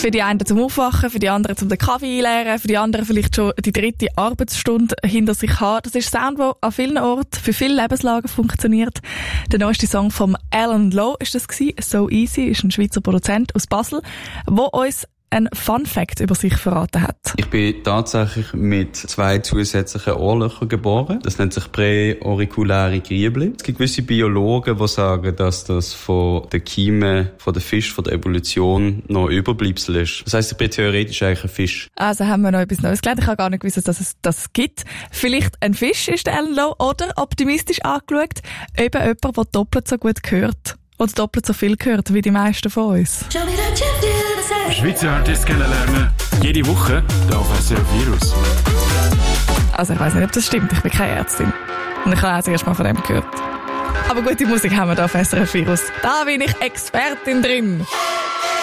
Für die einen zum Aufwachen, für die anderen zum den Kaffee einleeren, für die anderen vielleicht schon die 3. Arbeitsstunde hinter sich haben. Das ist Sound, der an vielen Orten für viele Lebenslagen funktioniert. Der neueste Song von Alan Lowe ist das gewesen. «So Easy» ist ein Schweizer Produzent aus Basel, der uns ein Fun-Fact über sich verraten hat. Ich bin tatsächlich mit 2 zusätzlichen Ohrlöchern geboren. Das nennt sich präaurikuläre Griebli. Es gibt gewisse Biologen, die sagen, dass das von den Kiemen, von den Fisch, von der Evolution noch Überbleibsel ist. Das heisst, ich bin theoretisch eigentlich ein Fisch. Also haben wir noch etwas Neues gelernt. Ich habe gar nicht gewusst, dass es das gibt. Vielleicht ein Fisch ist der Alan Lowe oder optimistisch angeschaut, eben jemand, der doppelt so gut hört. Oder doppelt so viel gehört wie die meisten von uns. Schweizer Artists kennenlernen. Jede Woche auf SRF Virus. Also ich weiss nicht, ob das stimmt. Ich bin keine Ärztin. Und ich habe auch erst mal von dem gehört. Aber gute Musik haben wir da auf SRF Virus. Da bin ich Expertin drin.